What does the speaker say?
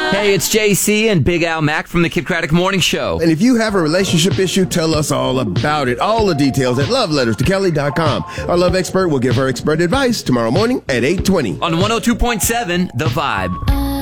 Hey, it's JC and Big Al Mack from the Kid Craddock Morning Show. And if you have a relationship issue, tell us all about it. All the details at loveletterstokelly.com. Our love expert will give her expert advice tomorrow morning at 8:20. On 102.7, The Vibe.